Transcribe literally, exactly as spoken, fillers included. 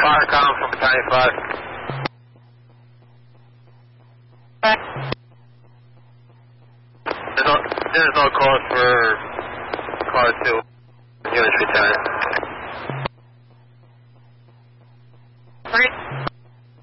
Fire com from Battalion five. There's no, there's no cause for car two. Units return.